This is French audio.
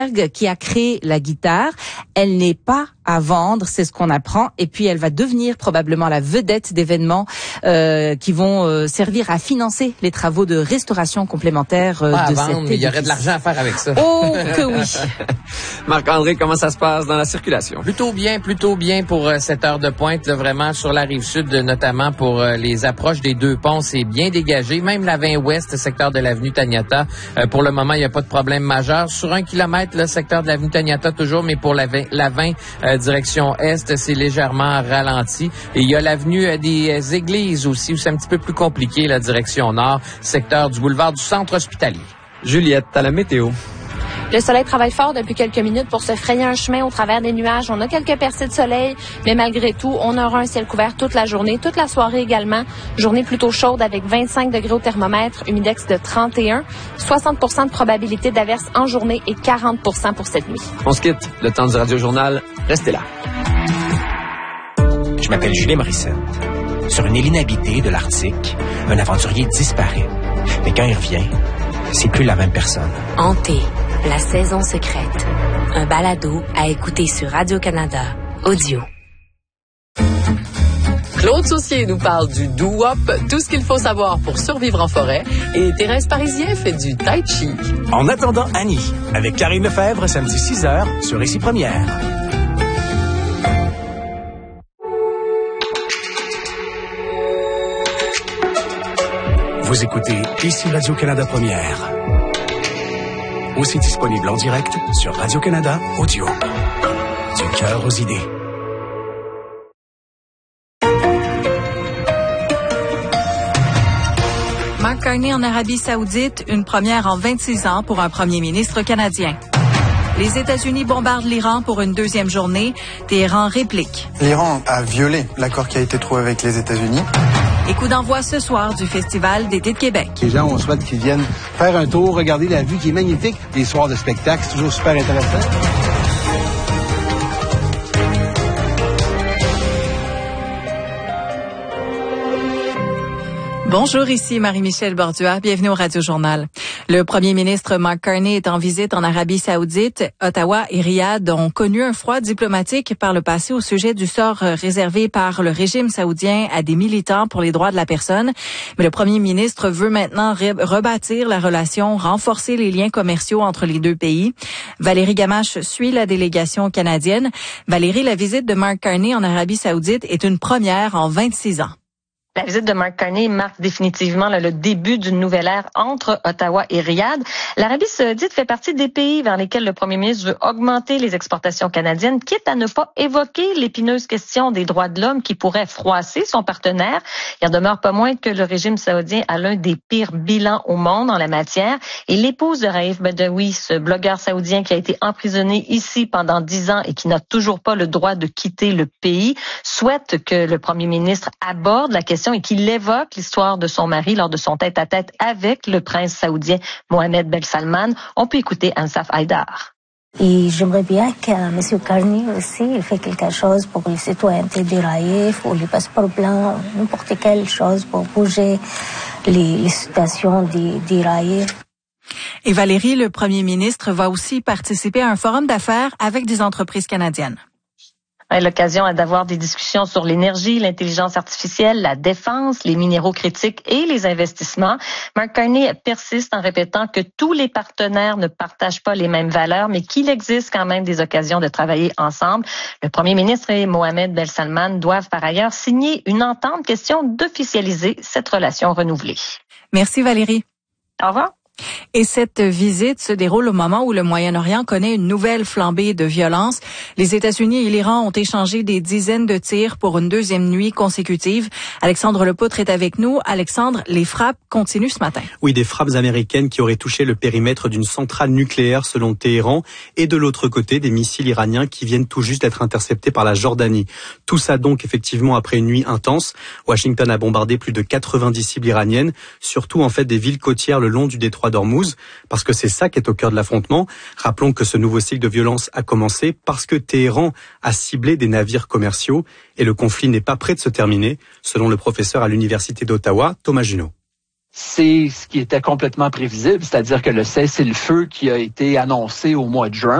qui a créé la guitare. Elle n'est pas à vendre, c'est ce qu'on apprend. Et puis, elle va devenir probablement la vedette d'événements qui vont servir à financer les travaux de restauration complémentaire de cet édifice. Il y aurait de l'argent à faire avec ça. Oh, que oui. Marc-André, comment ça se passe dans la circulation? Plutôt bien pour cette heure de pointe, là, vraiment sur la rive sud, notamment pour les approches des deux ponts, c'est bien dégagé. Même la 20 ouest, secteur de l'avenue Taniata, pour le moment, il n'y a pas de problème majeur. Sur 1 kilomètre, le secteur de l'avenue Taniata toujours, mais pour la 20 direction est, c'est légèrement ralenti. Et il y a l'avenue des Églises aussi, où c'est un petit peu plus compliqué, la direction nord, secteur du boulevard du Centre hospitalier. Juliette, à la météo. Le soleil travaille fort depuis quelques minutes pour se frayer un chemin au travers des nuages. On a quelques percées de soleil, mais malgré tout, on aura un ciel couvert toute la journée, toute la soirée également. Journée plutôt chaude avec 25 degrés au thermomètre, humidex de 31, 60% de probabilité d'averse en journée et 40% pour cette nuit. On se quitte. Le temps du Radio-Journal. Restez là. Je m'appelle Julien Morissette. Sur une île inhabitée de l'Arctique, un aventurier disparaît. Mais quand il revient, c'est plus la même personne. Hanté, la saison secrète. Un balado à écouter sur Radio-Canada Audio. Claude Saucier nous parle du doo-wop, tout ce qu'il faut savoir pour survivre en forêt. Et Thérèse Parisien fait du tai chi. En attendant Annie, avec Karine Lefebvre, samedi 6h sur Ici Première. Vous écoutez Ici Radio-Canada Première. Aussi disponible en direct sur Radio-Canada Audio. Du cœur aux idées. Mark Carney en Arabie Saoudite, une première en 26 ans pour un premier ministre canadien. Les États-Unis bombardent l'Iran pour une deuxième journée. Téhéran réplique. L'Iran a violé l'accord qui a été trouvé avec les États-Unis. Et coup d'envoi ce soir du Festival d'été de Québec. Les gens, on souhaite qu'ils viennent faire un tour, regarder la vue qui est magnifique. Les soirs de spectacle, c'est toujours super intéressant. Bonjour, ici Marie-Michel Bordua. Bienvenue au Radio-Journal. Le premier ministre Mark Carney est en visite en Arabie Saoudite. Ottawa et Riyad ont connu un froid diplomatique par le passé au sujet du sort réservé par le régime saoudien à des militants pour les droits de la personne. Mais le premier ministre veut maintenant rebâtir la relation, renforcer les liens commerciaux entre les deux pays. Valérie Gamache suit la délégation canadienne. Valérie, la visite de Mark Carney en Arabie Saoudite est une première en 26 ans. La visite de Mark Carney marque définitivement le début d'une nouvelle ère entre Ottawa et Riyad. L'Arabie saoudite fait partie des pays vers lesquels le premier ministre veut augmenter les exportations canadiennes, quitte à ne pas évoquer l'épineuse question des droits de l'homme qui pourrait froisser son partenaire. Il en demeure pas moins que le régime saoudien a l'un des pires bilans au monde en la matière. Et l'épouse de Raif Badawi, ce blogueur saoudien qui a été emprisonné ici pendant 10 ans et qui n'a toujours pas le droit de quitter le pays, souhaite que le premier ministre aborde la question et qu'il évoque l'histoire de son mari lors de son tête-à-tête avec le prince saoudien Mohamed Ben Salman. On peut écouter Ansaf Haïdar. Et j'aimerais bien que M. Carney aussi il fait quelque chose pour les citoyennetés d'Israël, pour les passeports blancs, n'importe quelle chose pour bouger les situations d'Israël. Et Valérie, le premier ministre, va aussi participer à un forum d'affaires avec des entreprises canadiennes. L'occasion est d'avoir des discussions sur l'énergie, l'intelligence artificielle, la défense, les minéraux critiques et les investissements. Mark Carney persiste en répétant que tous les partenaires ne partagent pas les mêmes valeurs, mais qu'il existe quand même des occasions de travailler ensemble. Le premier ministre et Mohamed Ben Salman doivent par ailleurs signer une entente question d'officialiser cette relation renouvelée. Merci Valérie. Au revoir. Et cette visite se déroule au moment où le Moyen-Orient connaît une nouvelle flambée de violence. Les États-Unis et l'Iran ont échangé des dizaines de tirs pour une deuxième nuit consécutive. Alexandre Lepoutre est avec nous. Alexandre, les frappes continuent ce matin. Oui, des frappes américaines qui auraient touché le périmètre d'une centrale nucléaire selon Téhéran. Et de l'autre côté, des missiles iraniens qui viennent tout juste d'être interceptés par la Jordanie. Tout ça donc effectivement après une nuit intense. Washington a bombardé plus de 90 cibles iraniennes, surtout en fait des villes côtières le long du détroit d'Ormuz, parce que c'est ça qui est au cœur de l'affrontement. Rappelons que ce nouveau cycle de violence a commencé parce que Téhéran a ciblé des navires commerciaux et le conflit n'est pas prêt de se terminer, selon le professeur à l'université d'Ottawa, Thomas Junot. c'est ce qui était complètement prévisible, c'est-à-dire que le cessez-le-feu qui a été annoncé au mois de juin